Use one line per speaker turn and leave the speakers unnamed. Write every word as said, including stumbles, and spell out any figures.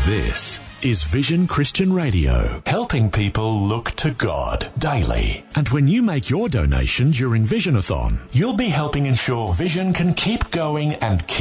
This is Vision Christian Radio, helping people look to God daily. And when you make your donation during Visionathon, you'll be helping ensure Vision can keep going and keep